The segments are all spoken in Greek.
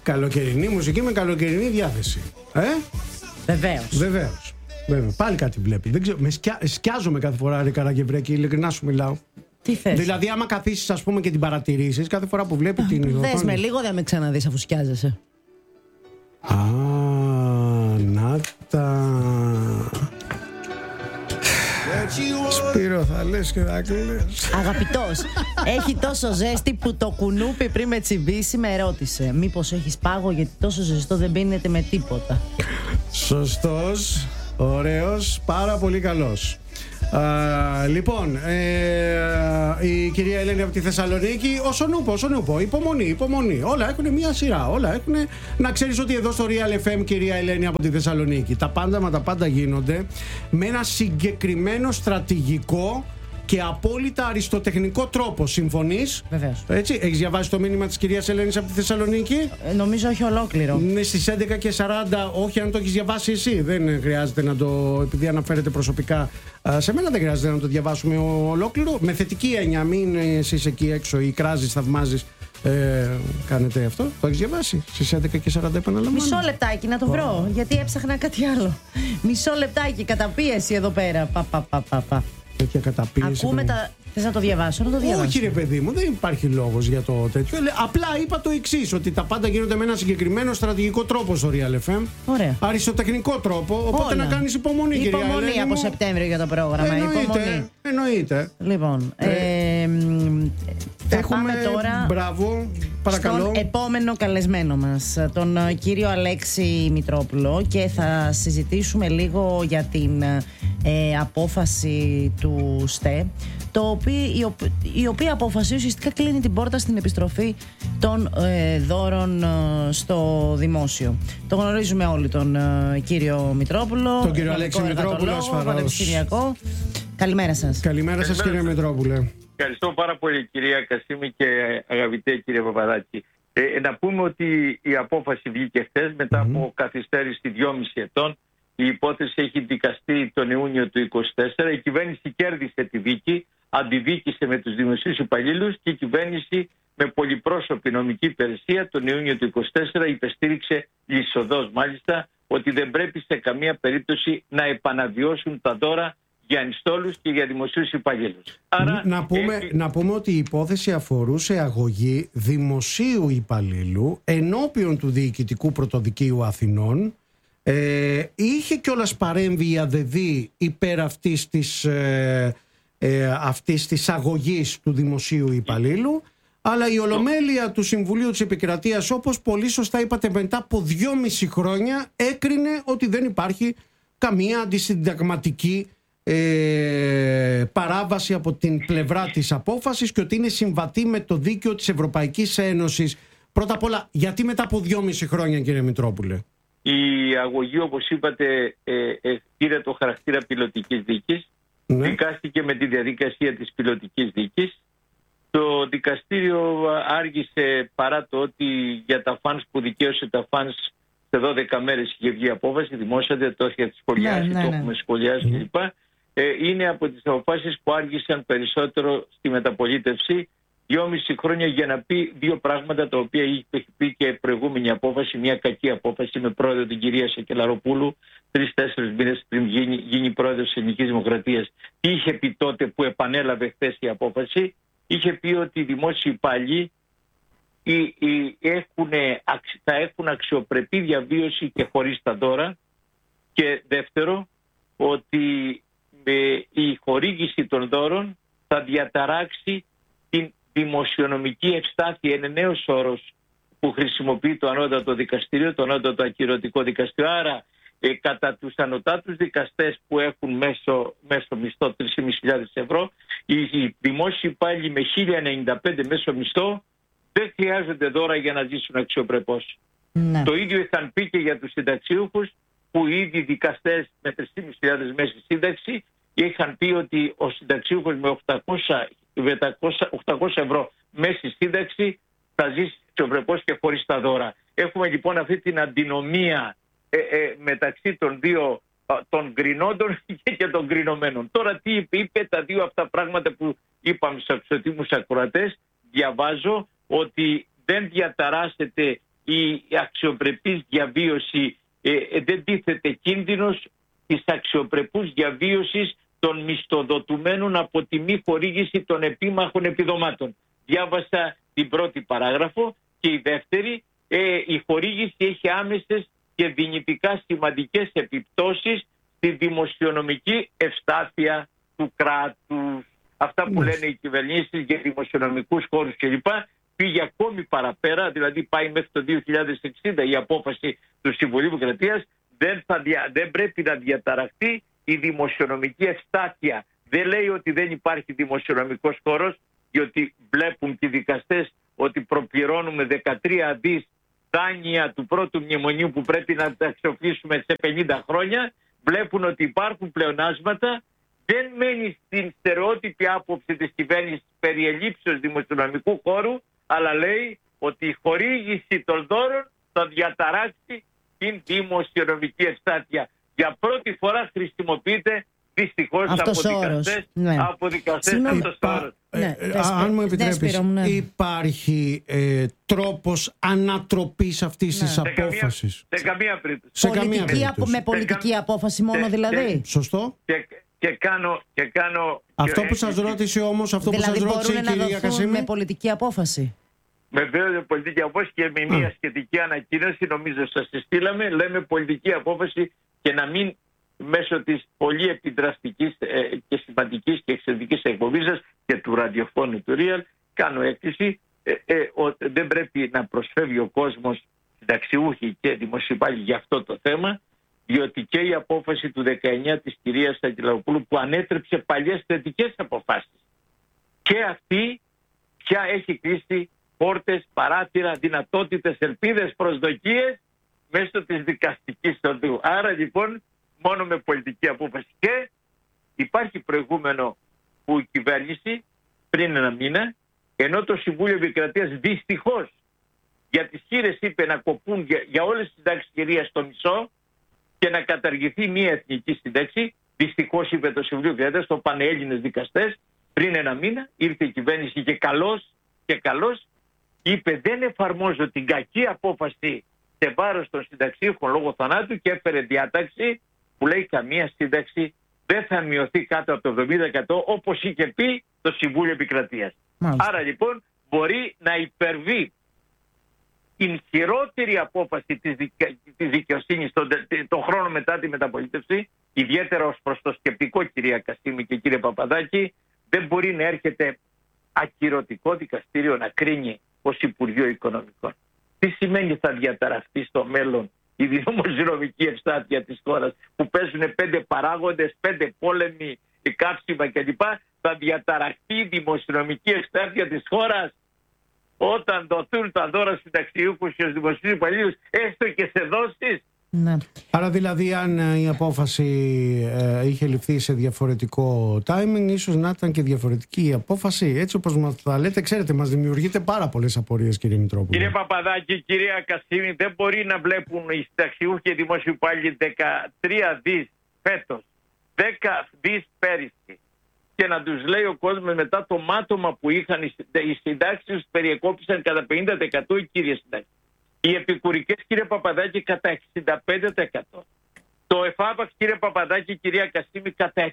Καλοκαιρινή μουσική με καλοκαιρινή διάθεση. Βεβαίως. Πάλι κάτι βλέπει. Δεν ξέρω, σκιάζομαι κάθε φορά, ρε Καραγευρέκη, ειλικρινά σου μιλάω. Τι θες? Δηλαδή, άμα καθίσεις, ας πούμε, και την παρατηρήσεις, κάθε φορά που βλέπει την οθόνη. Δες με λίγο, δεν με ξαναδείς αφού σκιάζεσαι. Να τα. Σπύρο, θα λες και θα κλαις. Αγαπητός, έχει τόσο ζέστη που το κουνούπι πριν με τσιμπήσει με ρώτησε μήπως έχεις πάγο, γιατί τόσο ζεστό δεν πίνεται με τίποτα. Σωστός, ωραίος, πάρα πολύ καλός. Λοιπόν, η κυρία Ελένη από τη Θεσσαλονίκη, όσον ούπο, υπομονή. Όλα έχουν μια σειρά. Να ξέρεις ότι εδώ στο Real FM, κυρία Ελένη από τη Θεσσαλονίκη, τα πάντα γίνονται με ένα συγκεκριμένο στρατηγικό και απόλυτα αριστοτεχνικό τρόπο. Συμφωνείς? Βεβαίως. Έτσι, έχεις διαβάσει το μήνυμα της κυρίας Ελένης από τη Θεσσαλονίκη? Νομίζω όχι ολόκληρο. Ναι, στις 11:40, όχι αν το έχεις διαβάσει εσύ. Δεν χρειάζεται να το, επειδή αναφέρεται προσωπικά σε μένα, δεν χρειάζεται να το διαβάσουμε ολόκληρο. Με θετική έννοια, μην εσείς εκεί έξω ή κράζεις, θαυμάζεις. Κάνετε αυτό, το έχεις διαβάσει στις 11:40, επαναλαμβάνω. Μισό λεπτάκι να το βρω, γιατί έψαχνα κάτι άλλο. Μισό λεπτάκι, καταπίεση εδώ πέρα. Τέτοια καταπίεση. Ακούμε τα. Θες να το διαβάσω? Όχι, ρε παιδί μου, δεν υπάρχει λόγος για το τέτοιο. Απλά είπα το εξής, ότι τα πάντα γίνονται με ένα συγκεκριμένο στρατηγικό τρόπο στο Real FM. Ωραία. Αριστοτεχνικό τρόπο. Οπότε να κάνεις υπομονή, κυρία Ελένη. Υπομονή από Σεπτέμβριο για το πρόγραμμα. Εννοείται. Λοιπόν. Έχουμε τώρα. Μπράβο, παρακαλώ. Στον επόμενο καλεσμένο μας, τον κύριο Αλέξη Μητρόπουλο, και θα συζητήσουμε λίγο για την απόφαση του ΣΤΕ, η οποία απόφαση ουσιαστικά κλείνει την πόρτα στην επιστροφή των δώρων στο δημόσιο. Το γνωρίζουμε όλοι τον κύριο Μητρόπουλο, τον κύριο Αλέξη Μητρόπουλο, πανεπιστημιακό. Καλημέρα σας. Καλημέρα σας, κύριε Μητρόπουλε. Ευχαριστώ πάρα πολύ, κυρία Κασίμη και αγαπητέ κύριε Παπαδάκη. Να πούμε ότι η απόφαση βγήκε χθες μετά από καθυστέρηση 2,5 ετών. Η υπόθεση έχει δικαστεί τον Ιούνιο του 2024. Η κυβέρνηση κέρδισε τη δίκη, αντιδίκησε με τους δημοσίους υπαλλήλους, και η κυβέρνηση με πολυπρόσωπη νομική υπηρεσία τον Ιούνιο του 2024 υπεστήριξε λυσοδός μάλιστα ότι δεν πρέπει σε καμία περίπτωση να επαναβιώσουν τα δώρα για ανιστόλους και για δημοσίους υπαλλήλους. Άρα, να πούμε ότι η υπόθεση αφορούσε αγωγή δημοσίου υπαλλήλου ενώπιον του Διοικητικού Πρωτοδικείου Αθηνών. Είχε κιόλας παρέμβει η ΑΔΔ υπέρ αυτής της αγωγής του δημοσίου υπαλλήλου, αλλά η Ολομέλεια του Συμβουλίου της Επικρατείας, όπως πολύ σωστά είπατε, μετά από 2,5 χρόνια έκρινε ότι δεν υπάρχει καμία αντισυνταγματική παράβαση από την πλευρά της απόφασης και ότι είναι συμβατή με το δίκαιο της Ευρωπαϊκής Ένωσης. Πρώτα απ' όλα, γιατί μετά από 2,5 χρόνια, κύριε Μητρόπουλε? Η αγωγή, όπως είπατε, πήρε το χαρακτήρα πιλωτικής δίκης. Δικάστηκε με τη διαδικασία της πιλωτικής δίκης. Το δικαστήριο άργησε, παρά το ότι για τα φανς που δικαίωσε τα φανς σε 12 μέρες είχε βγει απόφαση, δημόσια, δεν το έχετε σχολιάσει, το έχουμε σχολιάσει κλπ. Είναι από τις αποφάσεις που άργησαν περισσότερο στη μεταπολίτευση. 2,5 χρόνια για να πει δύο πράγματα τα οποία έχει πει και προηγούμενη απόφαση, μια κακή απόφαση με πρόεδρο την κυρία Σακελαροπούλου 3-4 μήνες πριν γίνει πρόεδρος της Ελληνικής Δημοκρατίας. Τι είχε πει τότε που επανέλαβε χθες η απόφαση? Είχε πει ότι οι δημόσιοι υπάλληλοι θα έχουν αξιοπρεπή διαβίωση και χωρίς τα δώρα, και δεύτερο, ότι η χορήγηση των δώρων θα διαταράξει την δημοσιονομική ευστάθεια. Είναι νέος όρος που χρησιμοποιεί το ανώτατο δικαστήριο, το ανώτατο ακυρωτικό δικαστήριο. Άρα κατά τους ανωτάτους δικαστές που έχουν μέσο μισθό 3.500 ευρώ, οι δημόσιοι υπάλληλοι με 1.095 μέσο μισθό δεν χρειάζονται δώρα για να ζήσουν αξιοπρεπώς. Το ίδιο είχαν πει και για τους συνταξιούχους, που οι ίδιοι δικαστές με 3.500 μέση σύνταξη είχαν πει ότι ο συνταξιούχος με 800 ευρώ μέση σύνταξη θα ζήσει αξιοπρεπώς και χωρίς τα δώρα. Έχουμε λοιπόν αυτή την αντινομία μεταξύ των δύο, των γκρινόντων και των γκρινωμένων. Τώρα τι είπε τα δύο αυτά πράγματα που είπαμε στους αξιότιμους ακροατές? Διαβάζω ότι δεν διαταράσσεται η αξιοπρεπής διαβίωση, δεν τίθεται κίνδυνος της αξιοπρεπούς διαβίωσης των μισθοδοτουμένων από τη μη χορήγηση των επίμαχων επιδομάτων. Διάβασα την πρώτη παράγραφο και η δεύτερη, η χορήγηση έχει άμεσες και δυνητικά σημαντικές επιπτώσεις στη δημοσιονομική ευστάθεια του κράτους. Αυτά που λένε οι κυβερνήσεις για δημοσιονομικούς χώρους κλπ. Πήγε ακόμη παραπέρα, δηλαδή πάει μέχρι το 2060 η απόφαση του Συμβουλίου Επικρατείας. Δεν πρέπει να διαταραχθεί η δημοσιονομική ευστάθεια. Δεν λέει ότι δεν υπάρχει δημοσιονομικός χώρος, διότι βλέπουν και οι δικαστές ότι προπληρώνουμε 13 δις δάνεια του πρώτου μνημονίου που πρέπει να τα εξοφλήσουμε σε 50 χρόνια. Βλέπουν ότι υπάρχουν πλεονάσματα. Δεν μένει στην στερεότυπη άποψη της κυβέρνησης περί ελλείψεως δημοσιονομικού χώρου, αλλά λέει ότι η χορήγηση των δώρων θα διαταράξει την δημοσιονομική ευστάθεια. Για πρώτη φορά χρησιμοποιείται δυστυχώς από δικαστές αυτός ο όρος. Αν μου επιτρέπεις, υπάρχει τρόπος ανατροπής αυτής της απόφασης? Σε καμία περίπτωση. Με πολιτική απόφαση μόνο δηλαδή. Σωστό. Και κάνω αυτό που σας ρώτησε όμως, αυτό που σας ρώτησε η κυρία Κασίμη. Με πολιτική απόφαση. Βεβαίως με πολιτική απόφαση και με μια σχετική ανακοίνωση, νομίζω σας τη στείλαμε, λέμε πολιτική απόφαση και να μην μέσω της πολύ επιδραστικής και σημαντικής και εξαιρετικής εκπομπής σας και του ραδιοφώνου του Real, κάνω έκκληση, δεν πρέπει να προσφεύγει ο κόσμος, συνταξιούχοι και δημοσιοπάλληλοι για αυτό το θέμα, διότι και η απόφαση του 19 της κυρίας Αγγελακοπούλου που ανέτρεψε παλιές θετικές αποφάσεις, και αυτή πια έχει κλείσει πόρτες, παράθυρα, δυνατότητες, ελπίδες, προσδοκίες μέσω της δικαστικής οδού. Άρα λοιπόν μόνο με πολιτική απόφαση. Και υπάρχει προηγούμενο που η κυβέρνηση πριν ένα μήνα, ενώ το Συμβούλιο Επικρατείας δυστυχώς για τις χείρες είπε να κοπούν για όλες τις συντάξεις κυρίας στο μισό και να καταργηθεί μια εθνική σύνταξη, δυστυχώς είπε το Συμβούλιο Επικρατείας, το πάνε Έλληνες δικαστές, πριν ένα μήνα ήρθε η κυβέρνηση και καλώς είπε δεν εφαρμόζω την κακή απόφαση σε βάρος των συνταξίχων λόγω θανάτου και έφερε διάταξη που λέει καμία σύνταξη δεν θα μειωθεί κάτω από το 70% όπως είχε πει το Συμβούλιο Επικρατείας. Άρα λοιπόν μπορεί να υπερβεί την χειρότερη απόφαση της δικαιοσύνης τον χρόνο μετά τη μεταπολίτευση, ιδιαίτερα ως προς το σκεπτικό, κυρία Κασίμη και κύριε Παπαδάκη, δεν μπορεί να έρχεται ακυρωτικό δικαστήριο να κρίνει ως Υπουργείο Οικονομικών. Τι σημαίνει θα διαταραχθεί στο μέλλον η δημοσιονομική ευστάθεια της χώρας, που παίζουν 5 παράγοντες, 5 πόλεμοι, καύσιμα κλπ. Θα διαταραχθεί η δημοσιονομική ευστάθεια της χώρας όταν δοθούν τα δώρα συνταξιούχους και στους δημοσίους υπαλλήλους, έστω και σε δόσεις. Ναι. Άρα δηλαδή αν η απόφαση είχε ληφθεί σε διαφορετικό timing, ίσως να ήταν και διαφορετική η απόφαση. Έτσι όπως μας τα λέτε, ξέρετε, μας δημιουργείτε πάρα πολλές απορίες, κύριε Μητρόπουλο. Κύριε Παπαδάκη, κυρία Κασίμη, δεν μπορεί να βλέπουν οι συνταξιούχοι και οι δημόσιοι υπάλληλοι 13 δις φέτος, 10 δις πέρυσι, και να τους λέει ο κόσμος μετά το μάτωμα που είχαν οι συντάξεις τους περιεκόπησαν κατά 50% οι κύριες συντάξεις. Οι επικουρικές, κύριε Παπαδάκη, κατά 65%. Το ΕΦΑΠΑΞ, κύριε Παπαδάκη, κυρία Κασίμη, κατά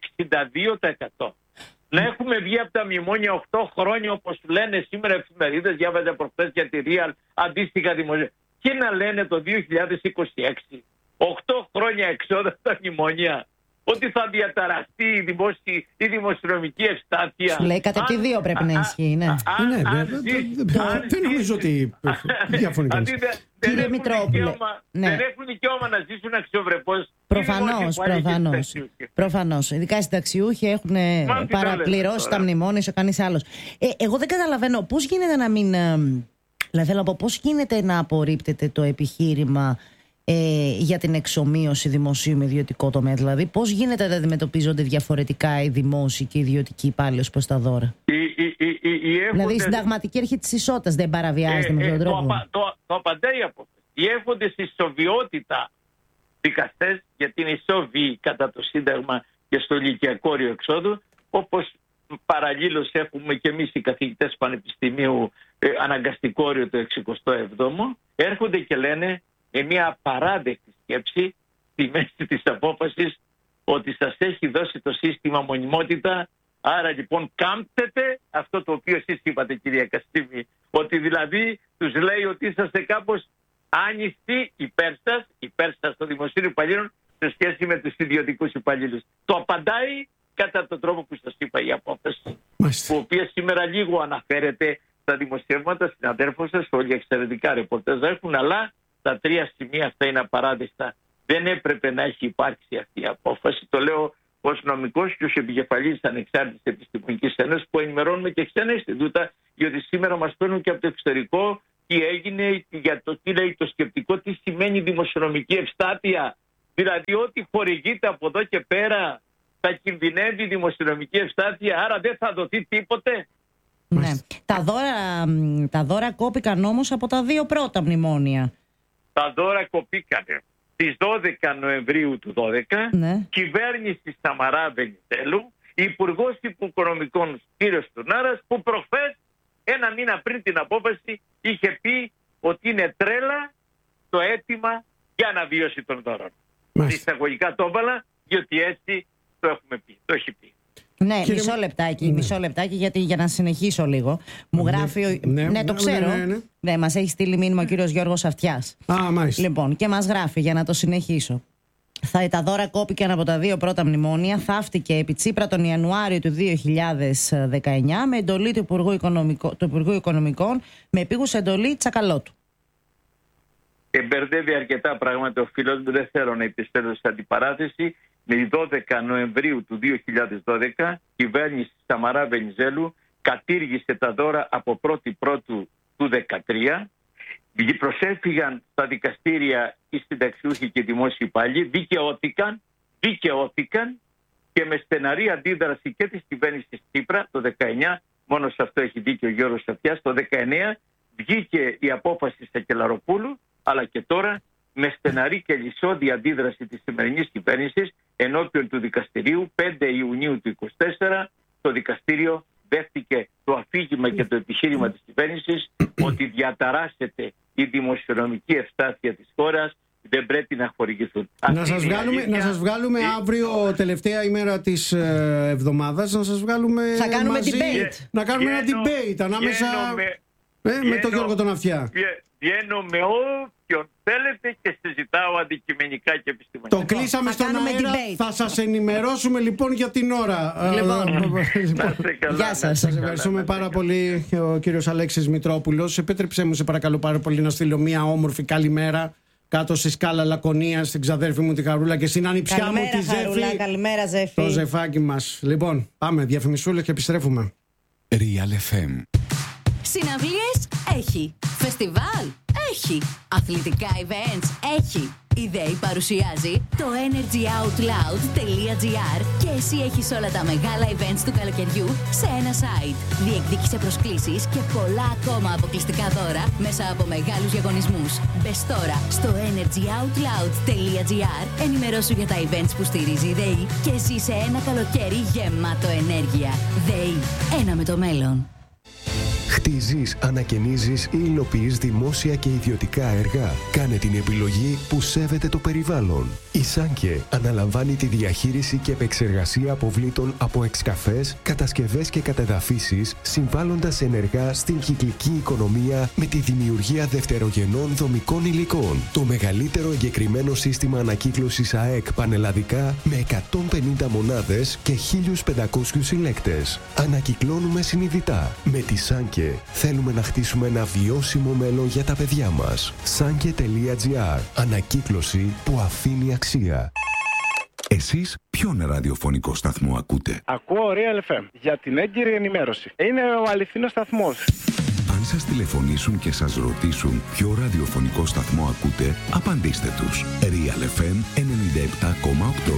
62%. Να έχουμε βγει από τα μνημόνια 8 χρόνια, όπως λένε σήμερα εφημερίδες, διάβαζα προχθές για τη Real, αντίστοιχα δημοσία. Και να λένε το 2026, 8 χρόνια εξόδα στα μνημόνια, ότι θα διαταραχθεί η δημοσιονομική ευστάθεια. Σου λέει κατά τη δύο πρέπει να ισχύει, ναι. Δεν νομίζω ότι διαφωνεί. Κύριε Μητρόπουλε, δεν έχουν δικαίωμα να ζήσουν αξιοπρεπώς. Προφανώς. Ειδικά οι συνταξιούχοι έχουν παραπληρώσει τα μνημόνια σε κανείς άλλος. Εγώ δεν καταλαβαίνω πώς γίνεται να μην. Δηλαδή θέλω να πω, πώς γίνεται να απορρίπτεται το επιχείρημα για την εξομοίωση δημοσίου με ιδιωτικό τομέα. Δηλαδή, πώς γίνεται να αντιμετωπίζονται διαφορετικά οι δημόσιοι και οι ιδιωτικοί υπάλληλοι ως προς τα δώρα? Δηλαδή, η συνταγματική αρχή της ισότητας δεν παραβιάζεται με αυτόν τον τρόπο? Το απαντάει η απόφαση. Οι έχοντες ισοβιότητα δικαστές, γιατί είναι ισόβιοι κατά το Σύνταγμα και στο ηλικιακό όριο εξόδου, όπως παραλλήλως έχουμε και εμείς οι καθηγητές πανεπιστημίου αναγκαστικό όριο το 67ο, έρχονται και λένε με μια απαράδεκτη σκέψη στη μέση της απόφασης ότι σας έχει δώσει το σύστημα μονιμότητα, άρα λοιπόν κάμπτετε αυτό το οποίο εσείς είπατε, κυρία Καστίμη, ότι δηλαδή τους λέει ότι είσαστε κάπως άνιστοι υπέρ σας των δημοσίων υπαλλήλων σε σχέση με τους ιδιωτικούς υπαλλήλους. Το απαντάει κατά τον τρόπο που σας είπα η απόφαση, που οποία σήμερα λίγο αναφέρεται στα δημοσιεύματα, συναδέλφους σας, όλοι εξαιρετικά ρεπορτάζ έχουν, αλλά τα τρία σημεία αυτά είναι απαράδεκτα. Δεν έπρεπε να έχει υπάρξει αυτή η απόφαση. Το λέω ως νομικός και ως επικεφαλής Ανεξάρτητης Επιστημονικής Ένωσης, που ενημερώνουμε και ξένα Ινστιτούτα, γιατί σήμερα μας παίρνουν και από το εξωτερικό τι έγινε, για το τι λέει το σκεπτικό, τι σημαίνει δημοσιονομική ευστάθεια. Δηλαδή ότι χορηγείται από εδώ και πέρα θα κινδυνεύει η δημοσιονομική ευστάθεια, άρα δεν θα δοθεί τίποτε. Ναι. Τα δώρα κόπηκαν όμως από τα δύο πρώτα μνημόνια. Τα δώρα κοπήκανε. Στις 12 Νοεμβρίου του 2012, ναι. Κυβέρνηση Σαμαρά Βενιζέλου, Υπουργός Οικονομικών κ. Στουρνάρας, που προχθές, ένα μήνα πριν την απόφαση, είχε πει ότι είναι τρέλα το αίτημα για αναβίωση των δώρων. Εισαγωγικά το έβαλα, διότι έτσι το έχουμε πει, το έχει πει. Ναι, μισό λεπτάκι, γιατί για να συνεχίσω λίγο. Μου γράφει. Ναι, το ξέρω. Ναι, μας έχει στείλει μήνυμα ο κύριος Γιώργος Αυτιάς. Μάλιστα. Λοιπόν, και μας γράφει για να το συνεχίσω. Τα δώρα κόπηκαν από τα δύο πρώτα μνημόνια. Θαύτηκε επί Τσίπρα τον Ιανουάριο του 2019 με εντολή του Υπουργού Οικονομικών, με επίγουσα εντολή Τσακαλώτου. Μπερδεύει αρκετά πράγματα ο φίλος μου, δεν θέλω να επιστρέψω στην αντιπαράθεση. Με 12 Νοεμβρίου του 2012, η κυβέρνηση Σαμαρά Βενιζέλου κατήργησε τα δώρα από 1η Πρώτου του 2013. Προσέφυγαν στα δικαστήρια οι συνταξιούχοι και οι δημόσιοι υπάλληλοι, δικαιώθηκαν και με στεναρή αντίδραση και της κυβέρνησης Τσίπρα το 19, μόνο σε αυτό έχει δίκιο ο Γιώργος Σαφιάς, το 19 βγήκε η απόφαση Σακελαροπούλου, αλλά και τώρα με στεναρή και λυσώδη αντίδραση της σημερινής κυβέρνησης ενώπιον του δικαστηρίου 5 Ιουνίου του 2024, το δικαστήριο δέχτηκε το αφήγημα και το επιχείρημα της κυβέρνησης ότι διαταράσσεται η δημοσιονομική ευστάθεια της χώρας, δεν πρέπει να χορηγηθούν. Να σας βγάλουμε αύριο, τελευταία ημέρα της εβδομάδας, να σας βγάλουμε θα κάνουμε μαζί, debate. Να κάνουμε ένα debate ανάμεσα με τον Γιώργο τον Αυτιά. Βγαίνω με όποιον θέλετε και συζητάω αντικειμενικά και επιστημονικά. Το κλείσαμε στον αέρα. Θα σας ενημερώσουμε λοιπόν για την ώρα. Γεια σας. Σας ευχαριστούμε πάρα πολύ, ο κύριος Αλέξης Μητρόπουλος. Επέτρεψέ μου, σε παρακαλώ πάρα πολύ, να στείλω μια όμορφη καλημέρα κάτω στη σκάλα Λακωνίας, στην ξαδέρφη μου τη Χαρούλα και στην ανιψιά μου τη Ζέφη. Καλημέρα, Ζέφη. Το ζεφάκι μας. Λοιπόν, πάμε διαφημισούλες και επιστρέφουμε. Real FM. Συναυλίες έχει. Φεστιβάλ έχει. Αθλητικά events έχει. Η ΔΕΗ παρουσιάζει το energyoutloud.gr και εσύ έχεις όλα τα μεγάλα events του καλοκαιριού σε ένα site. Διεκδίκησε προσκλήσεις και πολλά ακόμα αποκλειστικά δώρα μέσα από μεγάλους διαγωνισμούς. Μπες τώρα στο energyoutloud.gr, ενημερώσου για τα events που στηρίζει η ΔΕΗ και ζήσε ένα καλοκαίρι γεμάτο ενέργεια. ΔΕΗ, ένα με το μέλλον. Χτίζεις, ανακαινίζεις ή υλοποιείς δημόσια και ιδιωτικά έργα. Κάνε την επιλογή που σέβεται το περιβάλλον. Η Σάνκε αναλαμβάνει τη διαχείριση και επεξεργασία αποβλήτων από εξκαφές, κατασκευές και κατεδαφίσεις, συμβάλλοντας ενεργά στην κυκλική οικονομία με τη δημιουργία δευτερογενών δομικών υλικών. Το μεγαλύτερο εγκεκριμένο σύστημα ανακύκλωσης ΑΕΚ πανελλαδικά με 150 μονάδες και 1.500 συλλέκτες. Ανακυκλώνουμε συνειδητά. Με τη Σάνκε θέλουμε να χτίσουμε ένα βιώσιμο μέλλον για τα παιδιά μας. Sanke.gr. Ανακύκλωση που αφήνει αξία. Εσείς ποιον ραδιοφωνικό σταθμό ακούτε? Ακούω Real FM για την έγκυρη ενημέρωση. Είναι ο αληθινός σταθμός. Αν σας τηλεφωνήσουν και σας ρωτήσουν ποιο ραδιοφωνικό σταθμό ακούτε, απαντήστε τους. Real FM 97,8.